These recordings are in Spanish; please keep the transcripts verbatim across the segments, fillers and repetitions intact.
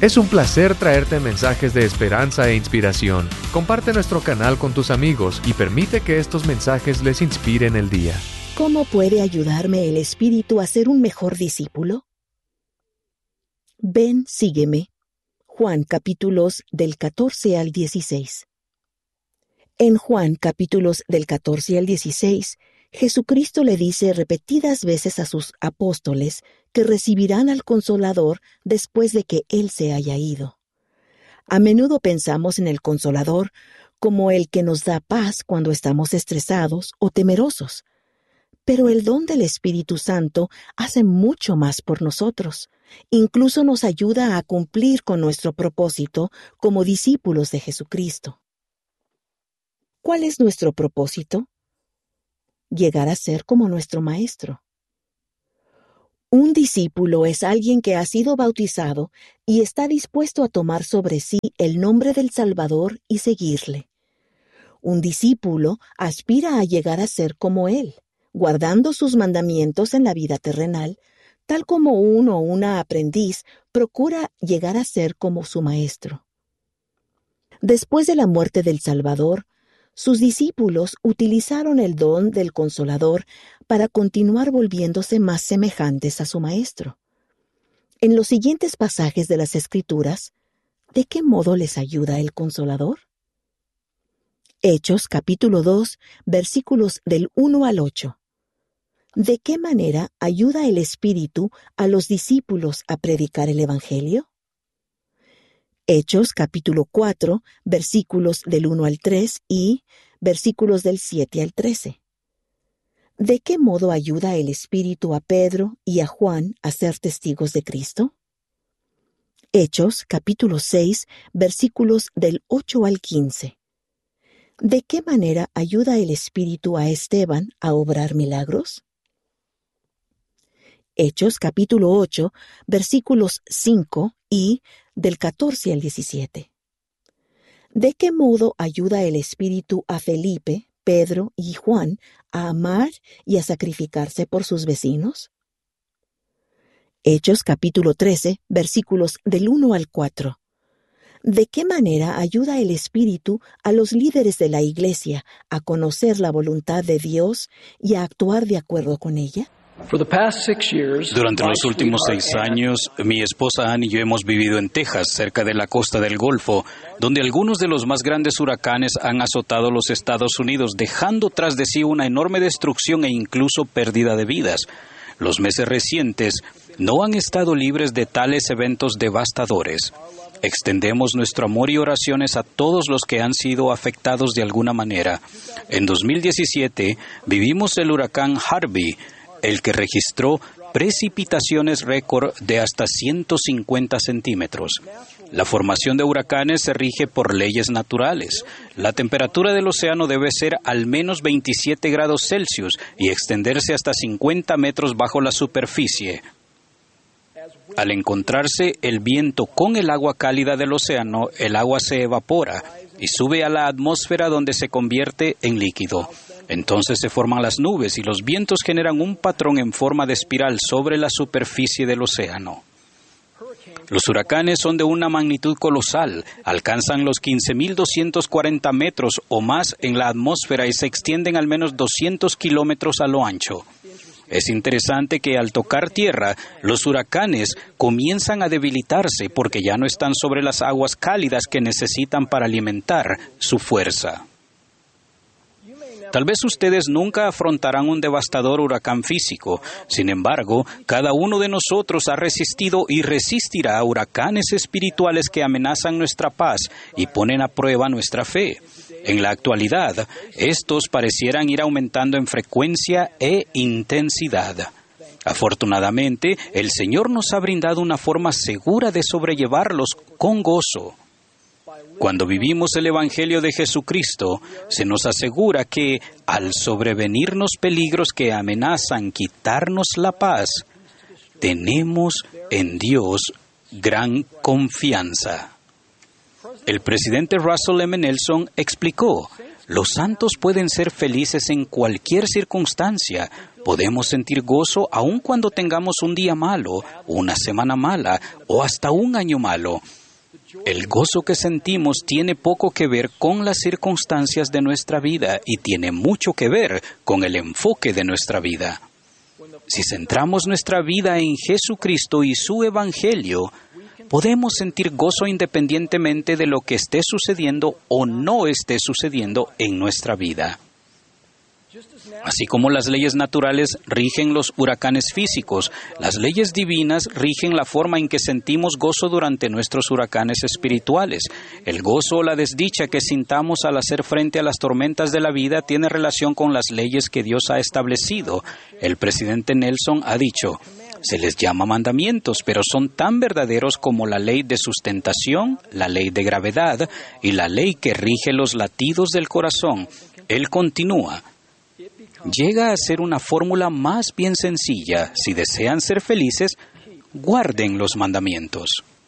Es un placer traerte mensajes de esperanza e inspiración. Comparte nuestro canal con tus amigos y permite que estos mensajes les inspiren el día. ¿Cómo puede ayudarme el Espíritu a ser un mejor discípulo? Ven, sígueme. Juan capítulos del catorce al dieciséis. En Juan capítulos del catorce al dieciséis, Jesucristo le dice repetidas veces a sus apóstoles que recibirán al Consolador después de que Él se haya ido. A menudo pensamos en el Consolador como el que nos da paz cuando estamos estresados o temerosos. Pero el don del Espíritu Santo hace mucho más por nosotros. Incluso nos ayuda a cumplir con nuestro propósito como discípulos de Jesucristo. ¿Cuál es nuestro propósito? Llegar a ser como nuestro Maestro. Un discípulo es alguien que ha sido bautizado y está dispuesto a tomar sobre sí el nombre del Salvador y seguirle. Un discípulo aspira a llegar a ser como Él, guardando sus mandamientos en la vida terrenal, tal como un o una aprendiz procura llegar a ser como su Maestro. Después de la muerte del Salvador, sus discípulos utilizaron el don del Consolador para continuar volviéndose más semejantes a su Maestro. En los siguientes pasajes de las Escrituras, ¿de qué modo les ayuda el Consolador? Hechos capítulo dos, versículos del uno al ocho. ¿De qué manera ayuda el Espíritu a los discípulos a predicar el Evangelio? Hechos capítulo cuatro, versículos del uno al tres y versículos del siete al trece. ¿De qué modo ayuda el Espíritu a Pedro y a Juan a ser testigos de Cristo? Hechos capítulo seis, versículos del ocho al quince. ¿De qué manera ayuda el Espíritu a Esteban a obrar milagros? Hechos capítulo ocho, versículos cinco y del catorce al diecisiete. ¿De qué modo ayuda el Espíritu a Felipe, Pedro y Juan a amar y a sacrificarse por sus vecinos? Hechos capítulo trece, versículos del uno al cuatro. ¿De qué manera ayuda el Espíritu a los líderes de la Iglesia a conocer la voluntad de Dios y a actuar de acuerdo con ella? Durante los últimos seis años, mi esposa Ann y yo hemos vivido en Texas, cerca de la costa del Golfo, donde algunos de los más grandes huracanes han azotado los Estados Unidos, dejando tras de sí una enorme destrucción e incluso pérdida de vidas. Los meses recientes no han estado libres de tales eventos devastadores. Extendemos nuestro amor y oraciones a todos los que han sido afectados de alguna manera. En dos mil diecisiete vivimos el huracán Harvey, el que registró precipitaciones récord de hasta ciento cincuenta centímetros. La formación de huracanes se rige por leyes naturales. La temperatura del océano debe ser al menos veintisiete grados Celsius y extenderse hasta cincuenta metros bajo la superficie. Al encontrarse el viento con el agua cálida del océano, el agua se evapora y sube a la atmósfera donde se convierte en líquido. Entonces se forman las nubes y los vientos generan un patrón en forma de espiral sobre la superficie del océano. Los huracanes son de una magnitud colosal, alcanzan los quince mil doscientos cuarenta metros o más en la atmósfera y se extienden al menos doscientos kilómetros a lo ancho. Es interesante que al tocar tierra, los huracanes comienzan a debilitarse porque ya no están sobre las aguas cálidas que necesitan para alimentar su fuerza. Tal vez ustedes nunca afrontarán un devastador huracán físico. Sin embargo, cada uno de nosotros ha resistido y resistirá a huracanes espirituales que amenazan nuestra paz y ponen a prueba nuestra fe. En la actualidad, estos parecieran ir aumentando en frecuencia e intensidad. Afortunadamente, el Señor nos ha brindado una forma segura de sobrellevarlos con gozo. Cuando vivimos el Evangelio de Jesucristo, se nos asegura que, al sobrevenirnos peligros que amenazan quitarnos la paz, tenemos en Dios gran confianza. El presidente Russell M. Nelson explicó: los santos pueden ser felices en cualquier circunstancia, Podemos sentir gozo aun cuando tengamos un día malo, una semana mala o hasta un año malo. El gozo que sentimos tiene poco que ver con las circunstancias de nuestra vida y tiene mucho que ver con el enfoque de nuestra vida. Si centramos nuestra vida en Jesucristo y su Evangelio, podemos sentir gozo independientemente de lo que esté sucediendo o no esté sucediendo en nuestra vida. Así como las leyes naturales rigen los huracanes físicos, las leyes divinas rigen la forma en que sentimos gozo durante nuestros huracanes espirituales. El gozo o la desdicha que sintamos al hacer frente a las tormentas de la vida tiene relación con las leyes que Dios ha establecido. El presidente Nelson ha dicho: se les llama mandamientos, pero son tan verdaderos como la ley de sustentación, la ley de gravedad y la ley que rige los latidos del corazón. Él continúa: llega a ser una fórmula más bien sencilla. Si desean ser felices, guarden los mandamientos.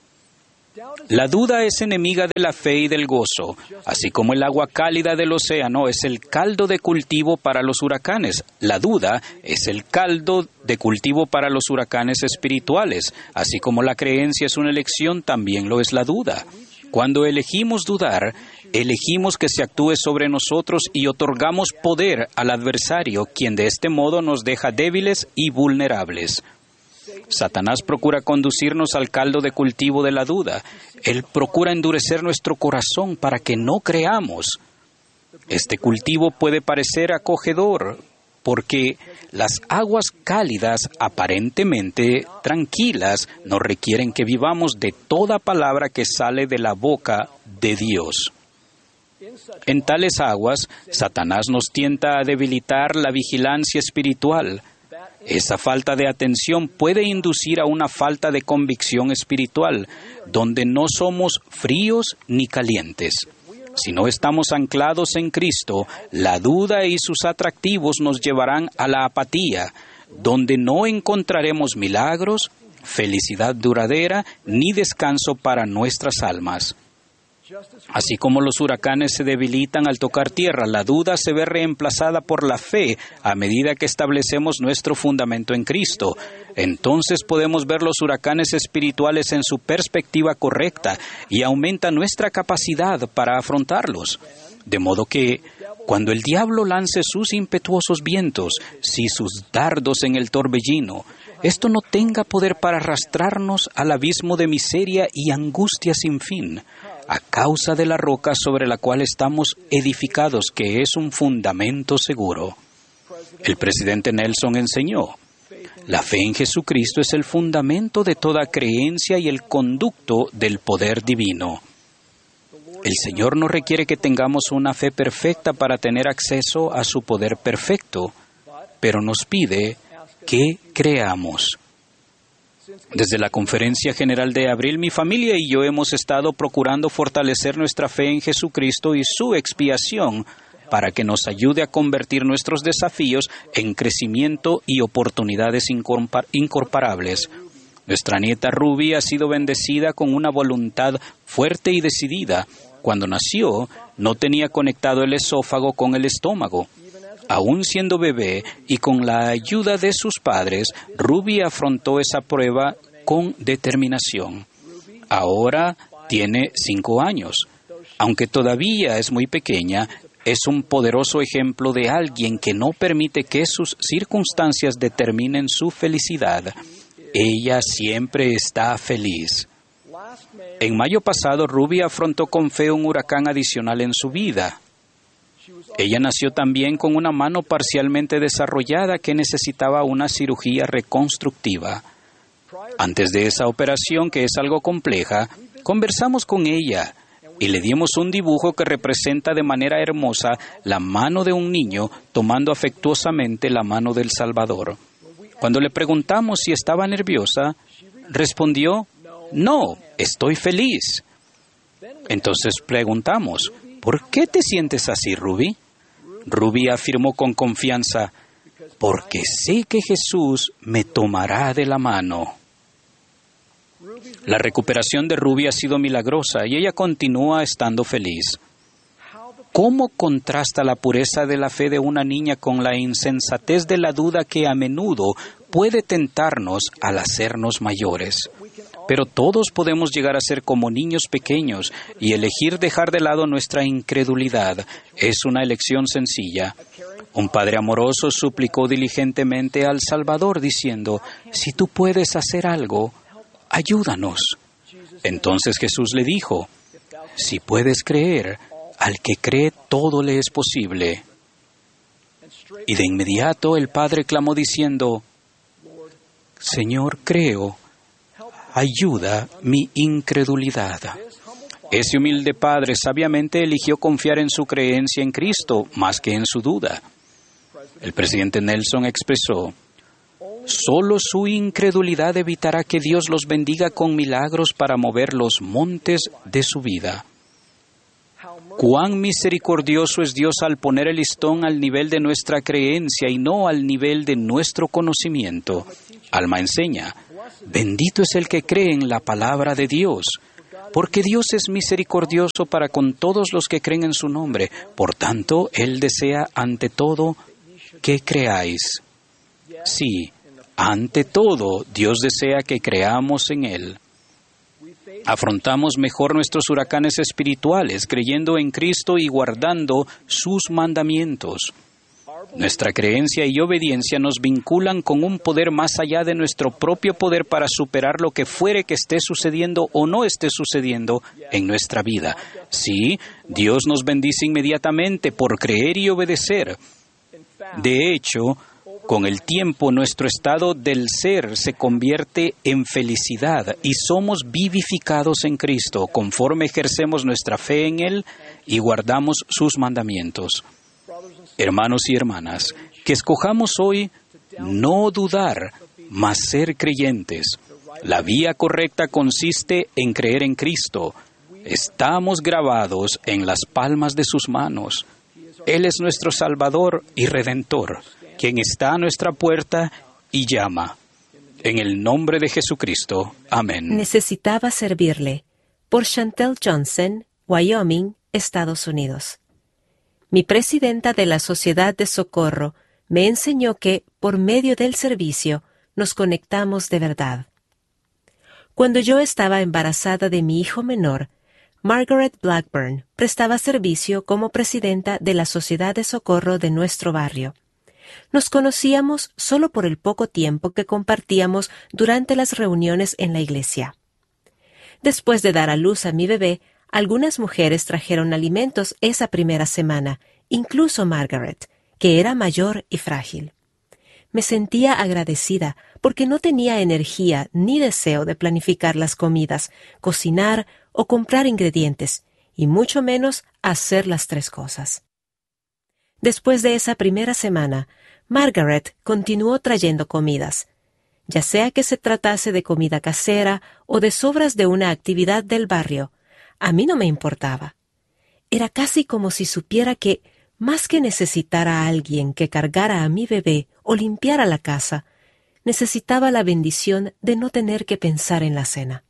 La duda es enemiga de la fe y del gozo, así como el agua cálida del océano es el caldo de cultivo para los huracanes. La duda es el caldo de cultivo para los huracanes espirituales, así como la creencia es una elección, también lo es la duda. Cuando elegimos dudar, elegimos que se actúe sobre nosotros y otorgamos poder al adversario, quien de este modo nos deja débiles y vulnerables. Satanás procura conducirnos al caldo de cultivo de la duda. Él procura endurecer nuestro corazón para que no creamos. Este cultivo puede parecer acogedor, porque las aguas cálidas, aparentemente tranquilas, nos requieren que vivamos de toda palabra que sale de la boca de Dios. En tales aguas, Satanás nos tienta a debilitar la vigilancia espiritual. Esa falta de atención puede inducir a una falta de convicción espiritual, donde no somos fríos ni calientes. Si no estamos anclados en Cristo, la duda y sus atractivos nos llevarán a la apatía, donde no encontraremos milagros, felicidad duradera, ni descanso para nuestras almas. Así como los huracanes se debilitan al tocar tierra, la duda se ve reemplazada por la fe a medida que establecemos nuestro fundamento en Cristo. Entonces podemos ver los huracanes espirituales en su perspectiva correcta y aumenta nuestra capacidad para afrontarlos. De modo que, cuando el diablo lance sus impetuosos vientos, si sus dardos en el torbellino, esto no tenga poder para arrastrarnos al abismo de miseria y angustia sin fin, a causa de la roca sobre la cual estamos edificados, que es un fundamento seguro. El presidente Nelson enseñó: la fe en Jesucristo es el fundamento de toda creencia y el conducto del poder divino. El Señor no requiere que tengamos una fe perfecta para tener acceso a su poder perfecto, pero nos pide que creamos. Desde la Conferencia General de abril, mi familia y yo hemos estado procurando fortalecer nuestra fe en Jesucristo y su expiación para que nos ayude a convertir nuestros desafíos en crecimiento y oportunidades incomparables. Nuestra nieta Ruby ha sido bendecida con una voluntad fuerte y decidida. Cuando nació, no tenía conectado el esófago con el estómago. Aún siendo bebé y con la ayuda de sus padres, Ruby afrontó esa prueba con determinación. Ahora tiene cinco años. Aunque todavía es muy pequeña, es un poderoso ejemplo de alguien que no permite que sus circunstancias determinen su felicidad. Ella siempre está feliz. En mayo pasado, Ruby afrontó con fe un huracán adicional en su vida. Ella nació también con una mano parcialmente desarrollada que necesitaba una cirugía reconstructiva. Antes de esa operación, que es algo compleja, conversamos con ella y le dimos un dibujo que representa de manera hermosa la mano de un niño tomando afectuosamente la mano del Salvador. Cuando le preguntamos si estaba nerviosa, respondió: «No, estoy feliz». Entonces preguntamos: «¿Por qué te sientes así, Ruby?». Ruby afirmó con confianza: «Porque sé que Jesús me tomará de la mano». La recuperación de Ruby ha sido milagrosa y ella continúa estando feliz. ¿Cómo contrasta la pureza de la fe de una niña con la insensatez de la duda que a menudo puede tentarnos al hacernos mayores? Pero todos podemos llegar a ser como niños pequeños y elegir dejar de lado nuestra incredulidad. Es una elección sencilla. Un padre amoroso suplicó diligentemente al Salvador diciendo, «Si tú puedes hacer algo, ayúdanos». Entonces Jesús le dijo, «Si puedes creer, al que cree todo le es posible». Y de inmediato el padre clamó diciendo, «Señor, creo, ayuda mi incredulidad». Ese humilde padre sabiamente eligió confiar en su creencia en Cristo más que en su duda. El presidente Nelson expresó, «Solo su incredulidad evitará que Dios los bendiga con milagros para mover los montes de su vida». Cuán misericordioso es Dios al poner el listón al nivel de nuestra creencia y no al nivel de nuestro conocimiento. Alma enseña, bendito es el que cree en la palabra de Dios, porque Dios es misericordioso para con todos los que creen en su nombre. Por tanto, Él desea ante todo que creáis. Sí, ante todo, Dios desea que creamos en Él. Afrontamos mejor nuestros huracanes espirituales creyendo en Cristo y guardando sus mandamientos. Nuestra creencia y obediencia nos vinculan con un poder más allá de nuestro propio poder para superar lo que fuere que esté sucediendo o no esté sucediendo en nuestra vida. Sí, Dios nos bendice inmediatamente por creer y obedecer. De hecho, con el tiempo, nuestro estado del ser se convierte en felicidad y somos vivificados en Cristo conforme ejercemos nuestra fe en Él y guardamos sus mandamientos. Hermanos y hermanas, que escojamos hoy no dudar, mas ser creyentes. La vía correcta consiste en creer en Cristo. Estamos grabados en las palmas de sus manos. Él es nuestro Salvador y Redentor, quien está a nuestra puerta y llama. En el nombre de Jesucristo. Amén. Necesitaba servirle. Por Chantel Johnson, Wyoming, Estados Unidos. Mi presidenta de la Sociedad de Socorro me enseñó que, por medio del servicio, nos conectamos de verdad. Cuando yo estaba embarazada de mi hijo menor, Margaret Blackburn prestaba servicio como presidenta de la Sociedad de Socorro de nuestro barrio. Nos conocíamos solo por el poco tiempo que compartíamos durante las reuniones en la iglesia. Después de dar a luz a mi bebé, algunas mujeres trajeron alimentos esa primera semana, incluso Margaret, que era mayor y frágil. Me sentía agradecida porque no tenía energía ni deseo de planificar las comidas, cocinar o comprar ingredientes, y mucho menos hacer las tres cosas. Después de esa primera semana, Margaret continuó trayendo comidas, ya sea que se tratase de comida casera o de sobras de una actividad del barrio. A mí no me importaba. Era casi como si supiera que, más que necesitar a alguien que cargara a mi bebé o limpiara la casa, necesitaba la bendición de no tener que pensar en la cena.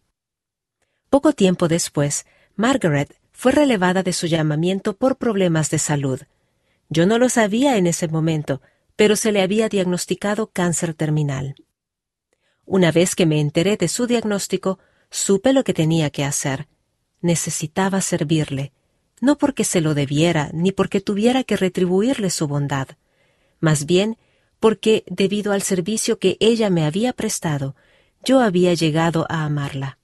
Poco tiempo después, Margaret fue relevada de su llamamiento por problemas de salud. Yo no lo sabía en ese momento, pero se le había diagnosticado cáncer terminal. Una vez que me enteré de su diagnóstico, supe lo que tenía que hacer. Necesitaba servirle, no porque se lo debiera ni porque tuviera que retribuirle su bondad, más bien porque, debido al servicio que ella me había prestado, yo había llegado a amarla.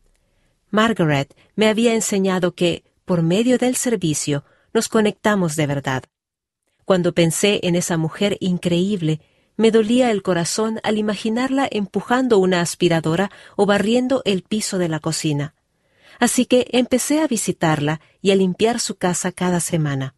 Margaret me había enseñado que, por medio del servicio, nos conectamos de verdad. Cuando pensé en esa mujer increíble, me dolía el corazón al imaginarla empujando una aspiradora o barriendo el piso de la cocina. Así que empecé a visitarla y a limpiar su casa cada semana.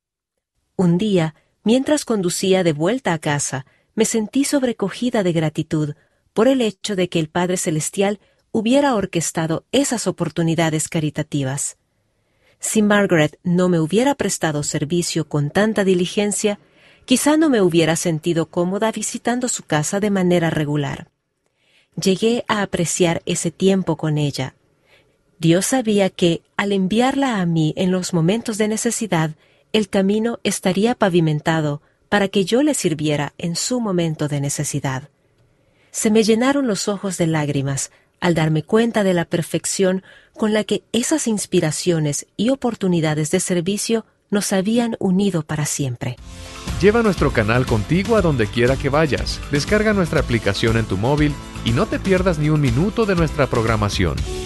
Un día, mientras conducía de vuelta a casa, me sentí sobrecogida de gratitud por el hecho de que el Padre Celestial hubiera orquestado esas oportunidades caritativas. Si Margaret no me hubiera prestado servicio con tanta diligencia, quizá no me hubiera sentido cómoda visitando su casa de manera regular. Llegué a apreciar ese tiempo con ella. Dios sabía que, al enviarla a mí en los momentos de necesidad, el camino estaría pavimentado para que yo le sirviera en su momento de necesidad. Se me llenaron los ojos de lágrimas al darme cuenta de la perfección con la que esas inspiraciones y oportunidades de servicio nos habían unido para siempre. Lleva nuestro canal contigo a donde quiera que vayas. Descarga nuestra aplicación en tu móvil y no te pierdas ni un minuto de nuestra programación.